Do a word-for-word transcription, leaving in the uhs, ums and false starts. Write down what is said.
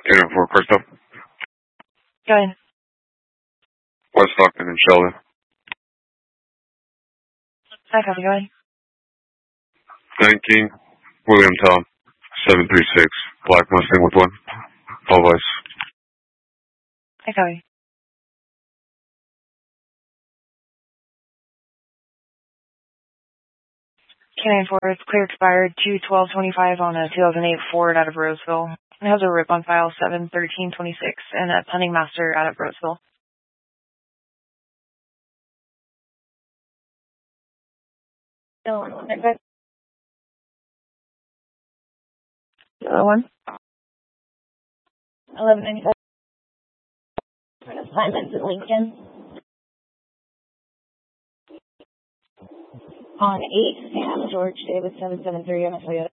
Cannon for car stop. Go ahead. West Stockton and Sheldon. Hi, copy, go ahead. nineteen, William Tom, seven three six, Black Mustang with one. All vice. Hi, copy. Cannon four, it's clear expired two twelve twenty-five on a two thousand eight Ford out of Roseville. It has a R I P on file seven thirteen twenty-six and a pending master out of Roseville. Okay. Uh, one. eleven ninety-seven. Assignments at Lincoln. On eight, Sam George Davis seven seven three, I'm going to tell you.